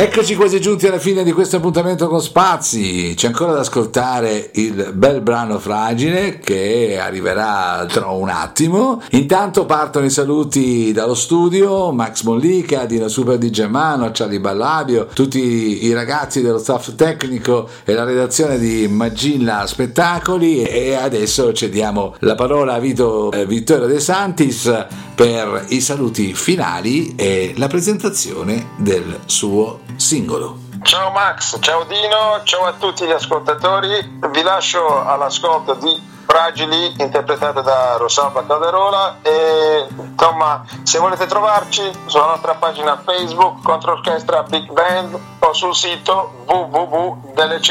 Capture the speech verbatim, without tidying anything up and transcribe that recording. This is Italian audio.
Eccoci quasi giunti alla fine di questo appuntamento con Spazi. C'è ancora da ascoltare il bel brano Fragile che arriverà tra un attimo. Intanto partono i saluti dallo studio: Max Mollica, Dino Super di Germano, Charlie Ballabio, tutti i ragazzi dello staff tecnico e la redazione di Magilla Spettacoli. E adesso cediamo la parola a Vito eh, Vittorio De Santis per i saluti finali e la presentazione del suo singolo. Ciao Max, ciao Dino, ciao a tutti gli ascoltatori. Vi lascio all'ascolto di Fragili, interpretato da Rosalba Calderola. E insomma, se volete trovarci sulla nostra pagina Facebook Controrchestra Big Band o sul sito w w w punto d l c